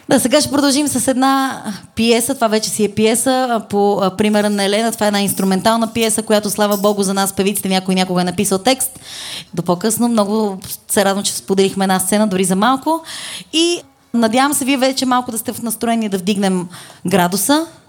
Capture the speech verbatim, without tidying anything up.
Да, сега ще продължим с една пиеса. Това вече си е пиеса по а, примера на Елена. Това е една инструментална пиеса, която, слава Богу, за нас певиците някой някога е написал текст. До по-късно много се радвам, че споделихме една сцена, дори за малко. И надявам се вие вече малко да сте в настроение да вдигнем градуса.